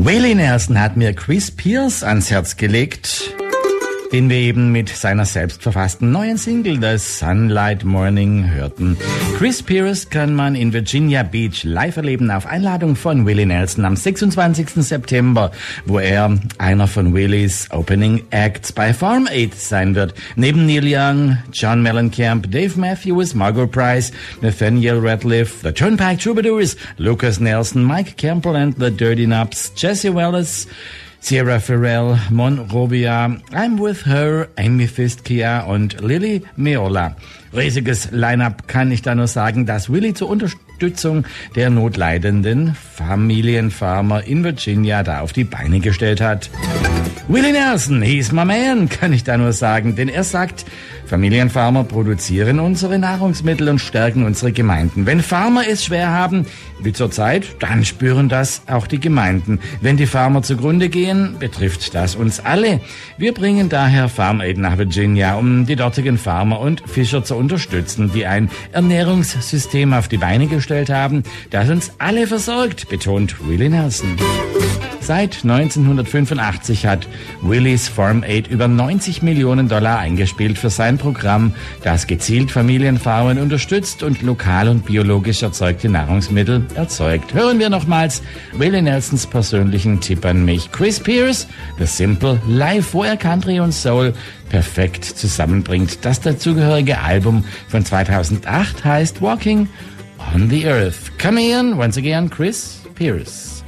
Willie Nelson hat mir Chris Pierce ans Herz gelegt, den wir eben mit seiner selbstverfassten neuen Single The Sunlight Morning hörten. Chris Pierce kann man in Virginia Beach live erleben auf Einladung von Willie Nelson am 26. September, wo er einer von Willies Opening Acts bei Farm Aid sein wird. Neben Neil Young, John Mellencamp, Dave Matthews, Margot Price, Nathaniel Rateliff, The Turnpike Troubadours, Lucas Nelson, Mike Campbell and the Dirty Knobs, Jesse Wallace, Sierra Farrell, Monrovia, I'm With Her, Amy Fiskia und Lily Meola. Riesiges Line-Up, kann ich da nur sagen, dass Willie zur Unterstützung der notleidenden Familienfarmer in Virginia da auf die Beine gestellt hat. Willie Nelson, he's my man, kann ich da nur sagen, denn er sagt, Familienfarmer produzieren unsere Nahrungsmittel und stärken unsere Gemeinden. Wenn Farmer es schwer haben, wie zurzeit, dann spüren das auch die Gemeinden. Wenn die Farmer zugrunde gehen, betrifft das uns alle. Wir bringen daher Farm Aid nach Virginia, um die dortigen Farmer und Fischer zu unterstützen, die ein Ernährungssystem auf die Beine gestellt haben, das uns alle versorgt, betont Willie Nelson. Seit 1985 hat Willie's Farm Aid über $90 Millionen eingespielt für sein Programm, das gezielt Familienfarmen unterstützt und lokal und biologisch erzeugte Nahrungsmittel erzeugt. Hören wir nochmals Willie Nelsons persönlichen Tipp an mich. Chris Pierce, The Simple Life, wo er Country und Soul perfekt zusammenbringt. Das dazugehörige Album von 2008 heißt Walking on the Earth. Come in, once again, Chris Pierce.